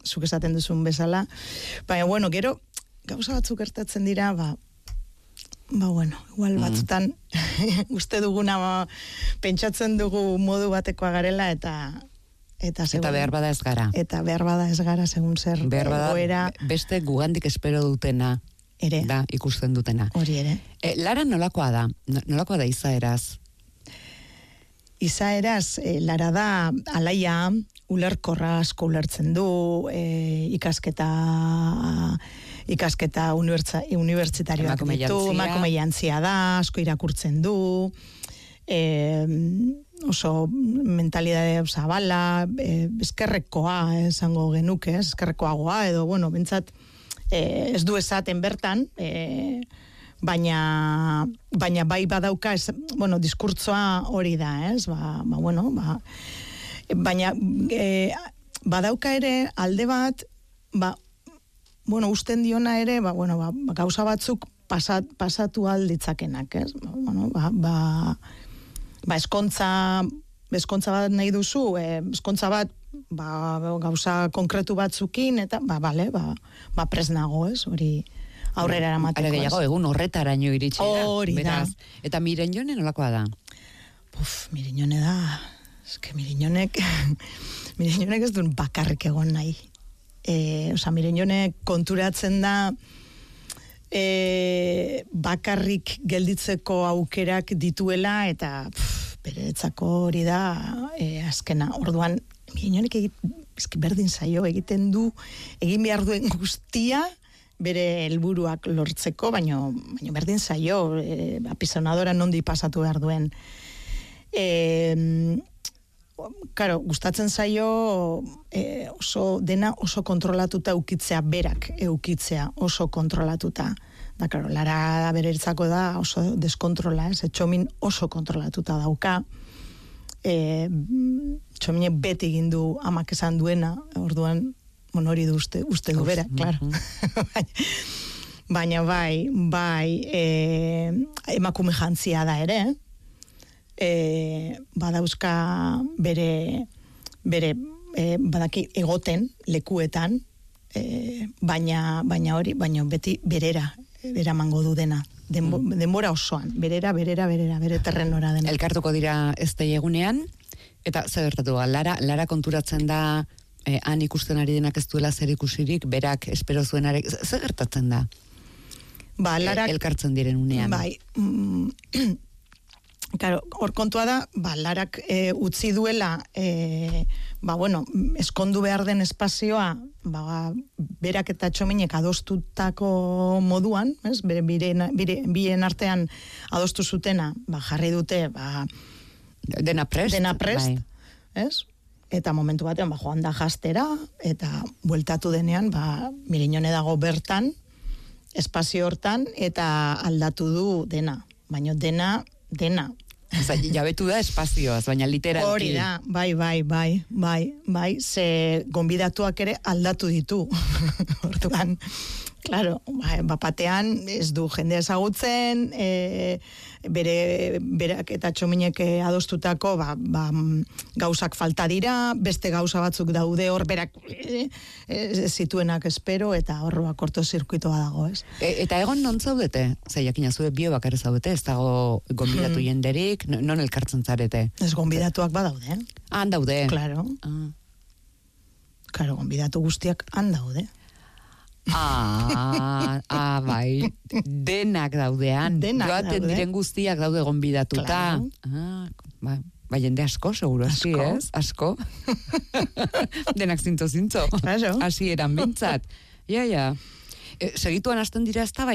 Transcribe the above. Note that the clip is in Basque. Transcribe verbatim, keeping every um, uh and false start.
zuk esaten duzun bezala. Baina, bueno, gero, gauza batzuk gertatzen dira, ba, ba, bueno, igual batzutan, mm. uste duguna, ba, pentsatzen dugu modu batekoa garela, eta... Eta, segun, eta behar bada ez gara. Eta behar bada ez gara, segun zer behar bada, goera. Beste gugandik espero dutena. Ere. Da, ikusten dutena. Hori ere. E, Lara nolakoa da? Nolakoa da izaeraz? Izaeraz, e, Lara da alaia, ulerkorra asko ulertzen du, e, ikasketa ikasketa unibertsitarioak ditu, emakume jantzia da, asko irakurtzen du, e, oso mentalidade zabala, eh, eskerrekoa esango genuke, eskerrekoagoa, edo, bueno, bentsat eh, ez du esaten bertan, eh, baina, baina bai badauka, ez, bueno, diskurtzoa hori da, ez, ba, ba bueno, ba, baina eh, badauka ere alde bat, ba, bueno, usten diona ere, ba, bueno, ba, gauza batzuk pasat, pasatu alditzakenak, ez, ba, bueno, ba, ba ba, eskontza, eskontza bat nahi duzu, eh, eskontza bat, ba, gauza konkretu batzukin, eta, ba, bale, ba, ba presnago, ez, hori aurrera eramateko. Ara gehiago, egun horretaraino iritsi da. Hori da. Eta Mireñone nolakoa da? Puf, Mireñone da, eske Mireñonek, Mireñonek ez duen bakarrik egon nahi. E, oza, Mireñone konturatzen da, E, bakarrik gelditzeko aukerak dituela eta pff, beretzako hori da e, azkena, orduan Mireñonek egit, berdin zaio egiten du egin behar duen guztia bere helburuak lortzeko, baino, baino berdin zaio e, apisonadora nondi pasatu behar duen e, Karo, gustatzen zaio e, oso dena oso kontrolatuta eukitzea, berak eukitzea oso kontrolatuta. Da, karo, Lara beretzako da oso deskontrola, ez? Txomin oso kontrolatuta dauka. E, Txomine beti egin du amak esan duena, orduan, bueno, hori du uste, uste du berak, klaro. Baina bai, bai, e, emakume jantzia da ere, eh? E, badauzka bere bere e, badaki egoten lekuetan e, baina baina hori baina beti berera bera mango du dena Denbo, mm. denbora osoan berera berera berera bere terrenora dena elkartuko dira ez egunean eta zer gertatu da Lara Lara konturatzen da e, han ikusten ari denak ez duela zer ikusirik berak espero zuenarek zer gertatzen da ba Larak e, elkartzen diren unean bai mm, Claro, hor kontua da, ba, Larak e, utzi duela, e, ba, bueno, eskondu behar den espazioa, ba, berak eta Txominek adostutako moduan, ez, bere, bire, bire, bien artean adostu zutena, ba, jarri dute, ba, dena prest, dena prest, bai. Ez? Eta momentu batean, ba, joan da jastera, eta bueltatu denean, ba, Mireñone dago bertan, espazio hortan, eta aldatu du dena, baina dena, dena. Oza, jabetu da espazioaz, baina literalki. Hori da, bai, bai, bai, bai, bai, ze gonbidatuak ere aldatu ditu. Orduan, claro, ba, bapatean ez du jende ezagutzen, e, bere, berak eta Txominek adostutako ba, ba, gauzak falta dira, beste gauza batzuk daude hor berak e, e, zituenak espero, eta horroa kortozirkuitoa dago, ez? E, eta egon non zaudete? Zer, jakina zure bio bakar zaudete, ez dago gonbidatu hmm. jenderik, non elkartzen zarete? Ez gonbidatuak badaude, eh? Han daude? Claro. Ah. Claro, gonbidatu guztiak han daude. Ah, ah, bai, denak daudean. Denak joaten daude. Diren guztiak daude gonbidatuta. Claro. Ah, bai, bai, jende asko, seguro, aski, ez? Asko. Denak zinto-zintzo. Claro. Asi eran bintzat. Ja, ja. E, segituan hasten dira ez da,